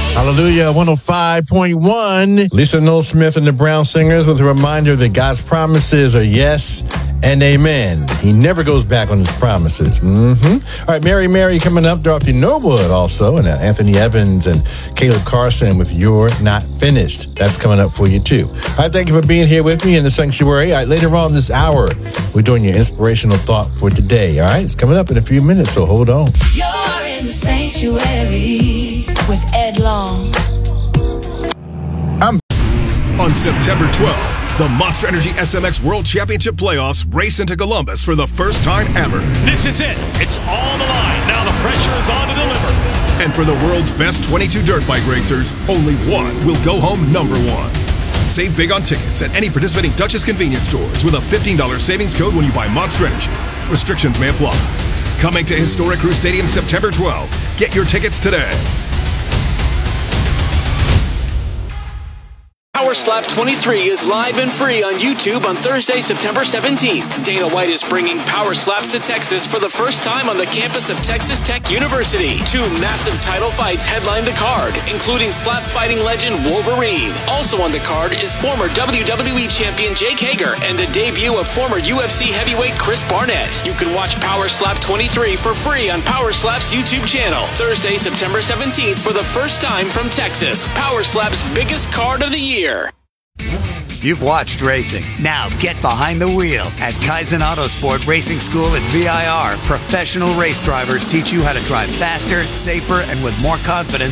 Hallelujah, 105.1. Lisa Noel Smith and the Brown Singers with a reminder that God's promises are yes and amen. He never goes back on his promises. All right, Mary coming up. Dorothy Norwood also, and Anthony Evans and Caleb Carson with You're Not Finished. That's coming up for you too. All right, thank you for being here with me in the sanctuary. All right, later on this hour, we're doing your inspirational thought for today. All right, it's coming up in a few minutes, so hold on. You're in the sanctuary with Ed Long. On September 12th, the Monster Energy SMX World Championship Playoffs race into Columbus for the first time ever. This is it. It's all the line. Now the pressure is on to deliver. And for the world's best 22 dirt bike racers, only one will go home number one. Save big on tickets at any participating Dutchess convenience stores with a $15 savings code when you buy Monster Energy. Restrictions may apply. Coming to Historic Crew Stadium September 12th. Get your tickets today. Power Slap 23 is live and free on YouTube on Thursday, September 17th. Dana White is bringing Power Slaps to Texas for the first time on the campus of Texas Tech University. 2 massive title fights headline the card, including slap fighting legend Wolverine. Also on the card is former WWE champion Jake Hager and the debut of former UFC heavyweight Chris Barnett. You can watch Power Slap 23 for free on Power Slap's YouTube channel. Thursday, September 17th for the first time from Texas. Power Slap's biggest card of the year. You've watched racing. Now get behind the wheel. At Kaizen Autosport Racing School at VIR, professional race drivers teach you how to drive faster, safer, and with more confidence